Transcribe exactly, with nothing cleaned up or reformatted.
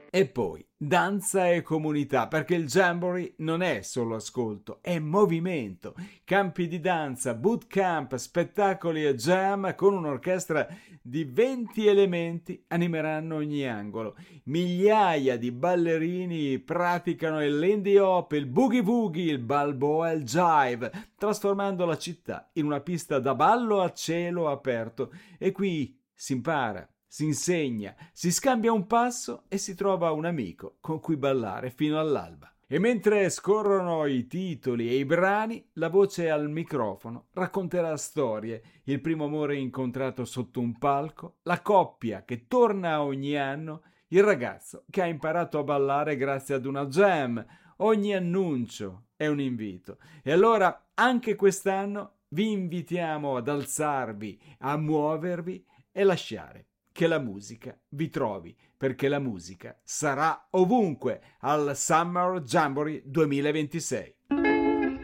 E poi danza e comunità, perché il Jamboree non è solo ascolto, è movimento. Campi di danza, bootcamp, spettacoli e jam con un'orchestra di venti elementi animeranno ogni angolo. Migliaia di ballerini praticano il Lindy Hop, il Boogie Woogie, il Balboa e il Jive, trasformando la città in una pista da ballo a cielo aperto. E qui si impara, si insegna, si scambia un passo e si trova un amico con cui ballare fino all'alba. E mentre scorrono i titoli e i brani, la voce al microfono racconterà storie, il primo amore incontrato sotto un palco, la coppia che torna ogni anno, il ragazzo che ha imparato a ballare grazie ad una jam. Ogni annuncio è un invito. E allora anche quest'anno vi invitiamo ad alzarvi, a muovervi e lasciare che la musica vi trovi, perché la musica sarà ovunque al Summer Jamboree duemilaventisei.